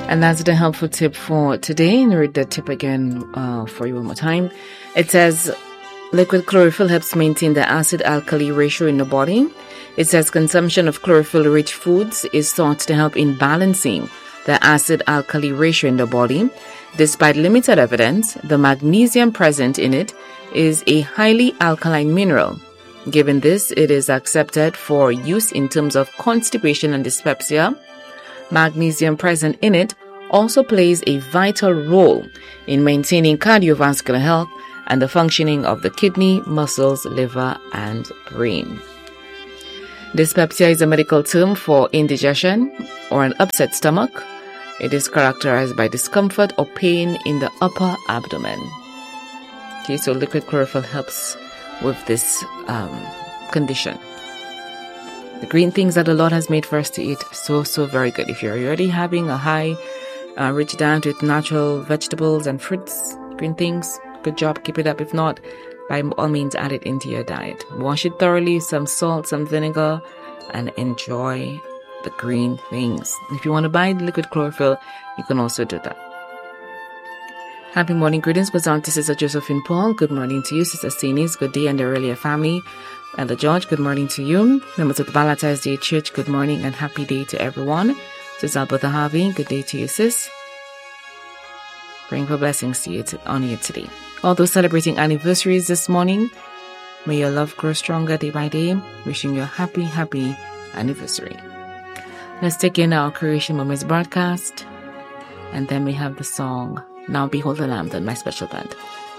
And that's the helpful tip for today. And read the tip again for you one more time. It says, liquid chlorophyll helps maintain the acid-alkali ratio in the body. It says consumption of chlorophyll-rich foods is thought to help in balancing the acid-alkali ratio in the body. Despite limited evidence, the magnesium present in it is a highly alkaline mineral. Given this, it is accepted for use in terms of constipation and dyspepsia. Magnesium present in it also plays a vital role in maintaining cardiovascular health and the functioning of the kidney, muscles, liver, and brain. Dyspepsia is a medical term for indigestion or an upset stomach. It is characterized by discomfort or pain in the upper abdomen. Okay, so liquid chlorophyll helps with this condition. The green things that the Lord has made for us to eat, so very good. If you're already having a high, rich diet with natural vegetables and fruits, green things, good job, keep it up. If not, by all means, add it into your diet. Wash it thoroughly, some salt, some vinegar, and enjoy the green things. If you want to buy the liquid chlorophyll, you can also do that. Happy morning greetings goes on to Sister Josephine Paul. Good morning to you, Sister Sinis. Good day and the earlier family. Elder George, good morning to you. Members of the Valentine's Day Church, good morning and happy day to everyone. Sister Alberta Harvey, good day to you, sis. Praying for blessings to you on you today. All those celebrating anniversaries this morning, may your love grow stronger day by day. Wishing you a happy anniversary. Let's take in our Creation Moments broadcast, and then we have the song, Now Behold the Lamb, then my special band.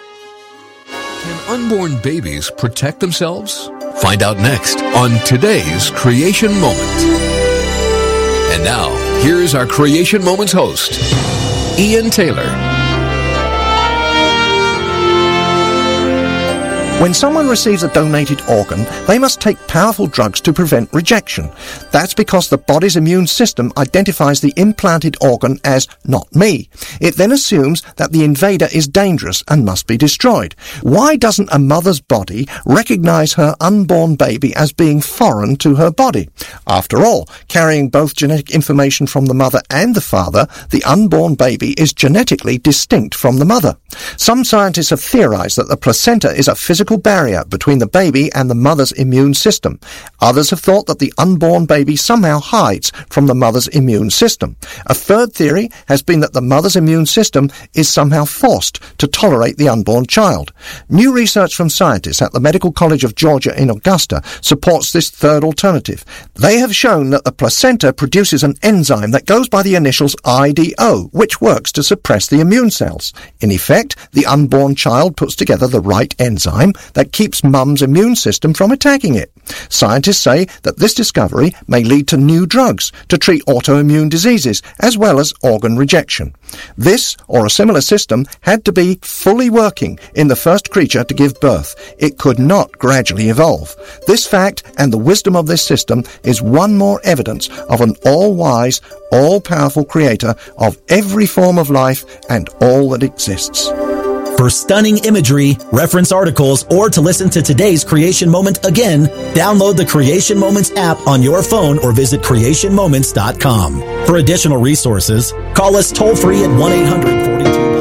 Can unborn babies protect themselves? Find out next on today's Creation Moment. And now, here's our Creation Moments host, Ian Taylor. When someone receives a donated organ, they must take powerful drugs to prevent rejection. That's because the body's immune system identifies the implanted organ as not me. It then assumes that the invader is dangerous and must be destroyed. Why doesn't a mother's body recognize her unborn baby as being foreign to her body? After all, carrying both genetic information from the mother and the father, the unborn baby is genetically distinct from the mother. Some scientists have theorized that the placenta is a physical barrier between the baby and the mother's immune system. Others have thought that the unborn baby somehow hides from the mother's immune system. A third theory has been that the mother's immune system is somehow forced to tolerate the unborn child. New research from scientists at the Medical College of Georgia in Augusta supports this third alternative. They have shown that the placenta produces an enzyme that goes by the initials IDO, which works to suppress the immune cells. In effect, the unborn child puts together the right enzyme that keeps mum's immune system from attacking it. Scientists say that this discovery may lead to new drugs to treat autoimmune diseases as well as organ rejection. This, or a similar system, had to be fully working in the first creature to give birth. It could not gradually evolve. This fact and the wisdom of this system is one more evidence of an all-wise, all-powerful creator of every form of life and all that exists. For stunning imagery, reference articles, or to listen to today's Creation Moment again, download the Creation Moments app on your phone or visit creationmoments.com. For additional resources, call us toll-free at 1-800-42